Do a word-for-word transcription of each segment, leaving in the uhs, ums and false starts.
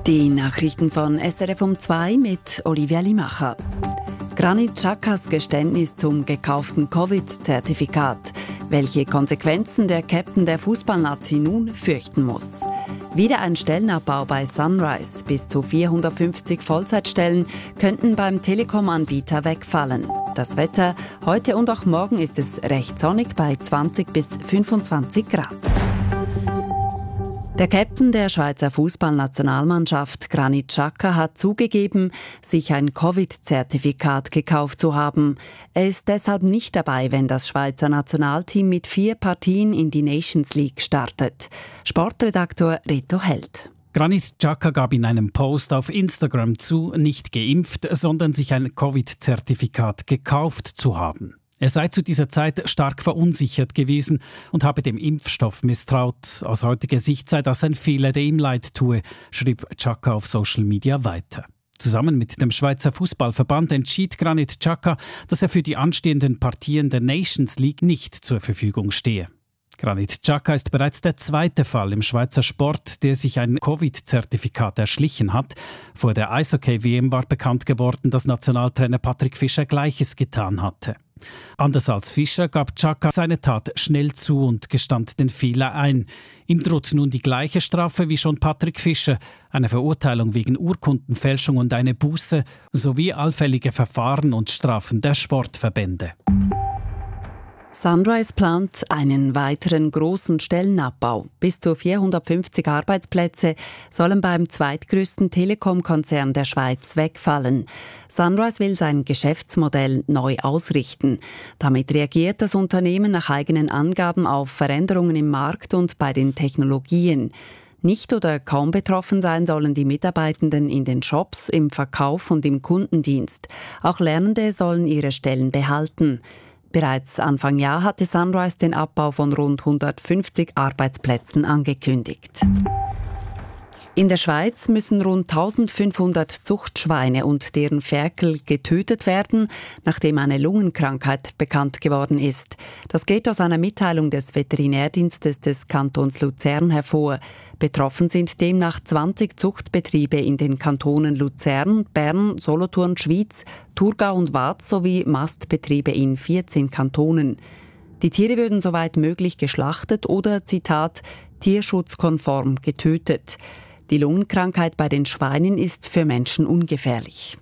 Die Nachrichten von S R F um zwei mit Olivia Limacher. Granit Xhakas Geständnis zum gekauften Covid-Zertifikat. Welche Konsequenzen der Captain der Fußballnazi nun fürchten muss. Wieder ein Stellenabbau bei Sunrise. Bis zu vierhundertfünfzig Vollzeitstellen könnten beim Telekom-Anbieter wegfallen. Das Wetter: heute und auch morgen ist es recht sonnig bei zwanzig bis fünfundzwanzig Grad. Der Captain der Schweizer Fußballnationalmannschaft, Granit Xhaka, hat zugegeben, sich ein Covid-Zertifikat gekauft zu haben. Er ist deshalb nicht dabei, wenn das Schweizer Nationalteam mit vier Partien in die Nations League startet. Sportredaktor Reto Held. Granit Xhaka gab in einem Post auf Instagram zu, nicht geimpft, sondern sich ein Covid-Zertifikat gekauft zu haben. Er sei zu dieser Zeit stark verunsichert gewesen und habe dem Impfstoff misstraut. Aus heutiger Sicht sei das ein Fehler, der ihm leid tue, schrieb Xhaka auf Social Media weiter. Zusammen mit dem Schweizer Fußballverband entschied Granit Xhaka, dass er für die anstehenden Partien der Nations League nicht zur Verfügung stehe. Granit Xhaka ist bereits der zweite Fall im Schweizer Sport, der sich ein Covid-Zertifikat erschlichen hat. Vor der Eishockey-W M war bekannt geworden, dass Nationaltrainer Patrick Fischer Gleiches getan hatte. Anders als Fischer gab Xhaka seine Tat schnell zu und gestand den Fehler ein. Ihm droht nun die gleiche Strafe wie schon Patrick Fischer, eine Verurteilung wegen Urkundenfälschung und eine Buße, sowie allfällige Verfahren und Strafen der Sportverbände. Sunrise plant einen weiteren großen Stellenabbau. Bis zu vierhundertfünfzig Arbeitsplätze sollen beim zweitgrößten Telekom-Konzern der Schweiz wegfallen. Sunrise will sein Geschäftsmodell neu ausrichten. Damit reagiert das Unternehmen nach eigenen Angaben auf Veränderungen im Markt und bei den Technologien. Nicht oder kaum betroffen sein sollen die Mitarbeitenden in den Shops, im Verkauf und im Kundendienst. Auch Lernende sollen ihre Stellen behalten. Bereits Anfang Jahr hatte Sunrise den Abbau von rund hundertfünfzig Arbeitsplätzen angekündigt. In der Schweiz müssen rund eintausendfünfhundert Zuchtschweine und deren Ferkel getötet werden, nachdem eine Lungenkrankheit bekannt geworden ist. Das geht aus einer Mitteilung des Veterinärdienstes des Kantons Luzern hervor. Betroffen sind demnach zwanzig Zuchtbetriebe in den Kantonen Luzern, Bern, Solothurn, Schwyz, Thurgau und Waadt sowie Mastbetriebe in vierzehn Kantonen. Die Tiere würden soweit möglich geschlachtet oder, Zitat, tierschutzkonform getötet. Die Lungenkrankheit bei den Schweinen ist für Menschen ungefährlich.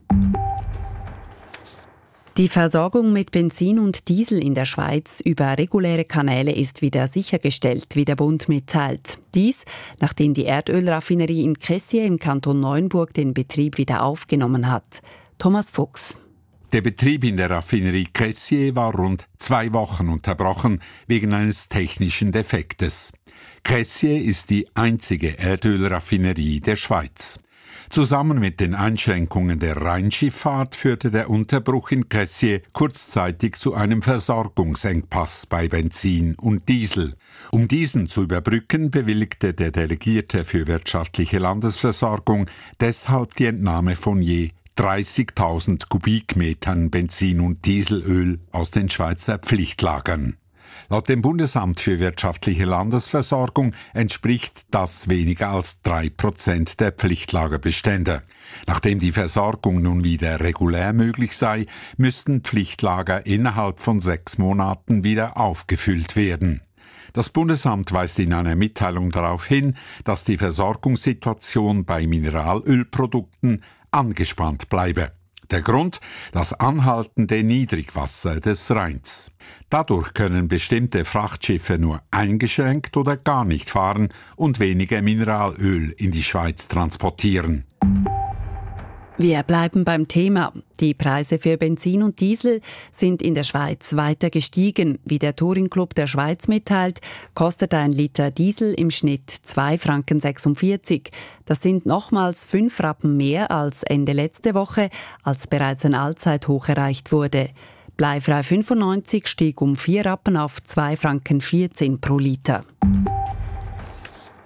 Die Versorgung mit Benzin und Diesel in der Schweiz über reguläre Kanäle ist wieder sichergestellt, wie der Bund mitteilt. Dies, nachdem die Erdölraffinerie in Kessier im Kanton Neuenburg den Betrieb wieder aufgenommen hat. Thomas Fuchs. Der Betrieb in der Raffinerie Kessier war rund zwei Wochen unterbrochen wegen eines technischen Defektes. Kessier ist die einzige Erdölraffinerie der Schweiz. Zusammen mit den Einschränkungen der Rheinschifffahrt führte der Unterbruch in Kessier kurzzeitig zu einem Versorgungsengpass bei Benzin und Diesel. Um diesen zu überbrücken, bewilligte der Delegierte für wirtschaftliche Landesversorgung deshalb die Entnahme von je dreißigtausend Kubikmetern Benzin und Dieselöl aus den Schweizer Pflichtlagern. Laut dem Bundesamt für wirtschaftliche Landesversorgung entspricht das weniger als drei Prozent der Pflichtlagerbestände. Nachdem die Versorgung nun wieder regulär möglich sei, müssten Pflichtlager innerhalb von sechs Monaten wieder aufgefüllt werden. Das Bundesamt weist in einer Mitteilung darauf hin, dass die Versorgungssituation bei Mineralölprodukten angespannt bleibe. Der Grund: das anhaltende Niedrigwasser des Rheins. Dadurch können bestimmte Frachtschiffe nur eingeschränkt oder gar nicht fahren und weniger Mineralöl in die Schweiz transportieren. Wir bleiben beim Thema. Die Preise für Benzin und Diesel sind in der Schweiz weiter gestiegen. Wie der Touring Club der Schweiz mitteilt, kostet ein Liter Diesel im Schnitt zwei Franken sechsundvierzig. Das sind nochmals fünf Rappen mehr als Ende letzte Woche, als bereits ein Allzeithoch erreicht wurde. Bleifrei fünfundneunzig stieg um vier Rappen auf zwei Franken vierzehn pro Liter.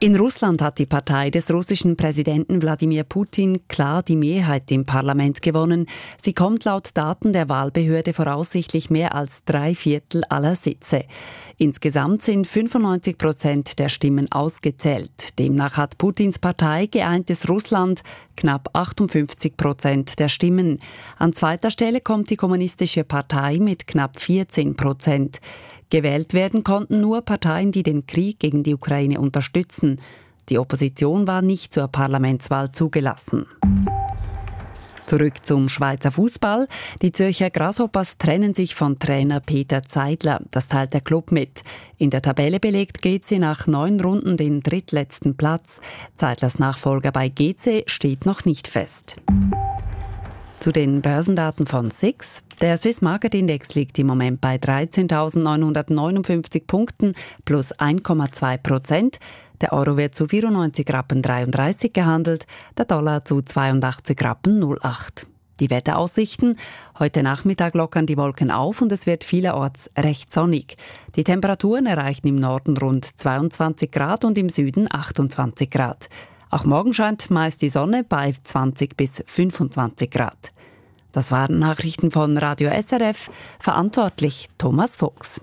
In Russland hat die Partei des russischen Präsidenten Wladimir Putin klar die Mehrheit im Parlament gewonnen. Sie kommt laut Daten der Wahlbehörde voraussichtlich mehr als drei Viertel aller Sitze. Insgesamt sind fünfundneunzig Prozent der Stimmen ausgezählt. Demnach hat Putins Partei Geeintes Russland knapp achtundfünfzig Prozent der Stimmen. An zweiter Stelle kommt die Kommunistische Partei mit knapp vierzehn Prozent. Gewählt werden konnten nur Parteien, die den Krieg gegen die Ukraine unterstützen. Die Opposition war nicht zur Parlamentswahl zugelassen. Zurück zum Schweizer Fußball. Die Zürcher Grasshoppers trennen sich von Trainer Peter Zeidler. Das teilt der Club mit. In der Tabelle belegt G C nach neun Runden den drittletzten Platz. Zeidlers Nachfolger bei G C steht noch nicht fest. Zu den Börsendaten von S I X. Der Swiss Market Index liegt im Moment bei dreizehntausendneunhundertneunundfünfzig Punkten plus eins Komma zwei Prozent. Der Euro wird zu vierundneunzig Rappen dreiunddreißig gehandelt, der Dollar zu zweiundachtzig Rappen null acht. Die Wetteraussichten: Heute Nachmittag lockern die Wolken auf und es wird vielerorts recht sonnig. Die Temperaturen erreichen im Norden rund zweiundzwanzig Grad und im Süden achtundzwanzig Grad. Auch morgen scheint meist die Sonne bei zwanzig bis fünfundzwanzig Grad. Das waren Nachrichten von Radio S R F, verantwortlich Thomas Fuchs.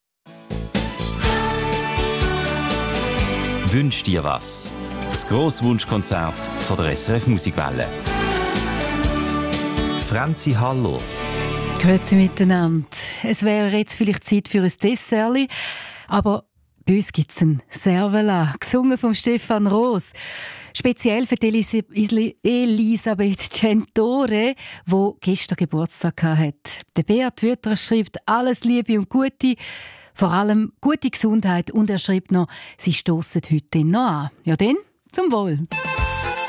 Wünsch dir was? Das Grosswunschkonzert von der S R F Musikwelle. Franzi Hallo. Grüezi miteinander. Es wäre jetzt vielleicht Zeit für ein Dessert, aber bei uns gibt es ein Servala, gesungen von Stefan Roos. Speziell für Elis- Elisabeth Gentore, die gestern Geburtstag hatte. Der Beat Wütterer schreibt alles Liebe und Gute, vor allem gute Gesundheit, und er schreibt noch, sie stossen heute noch an. Ja dann, zum Wohl.